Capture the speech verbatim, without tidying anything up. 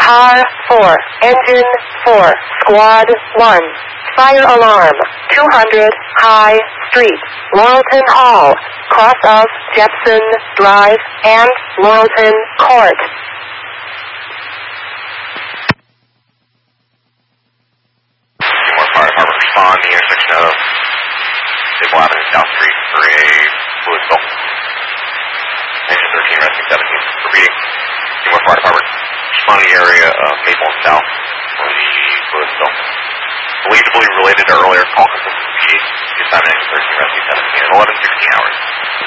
Car four, Engine four, Squad one. Fire alarm, two hundred High Street, Laurelton Hall, cross of Jepson Drive and Laurelton Court. More fire department respond the intersection of Maple Avenue, South Street for a fluid spill. Engine thirteen, resting seventeen. Repeating. More fire department respond to the area of Maple and South for the fluid spill. Believably related to earlier call consistent P D. The assignment engine thirteen, resting seventeen at eleven sixteen hours.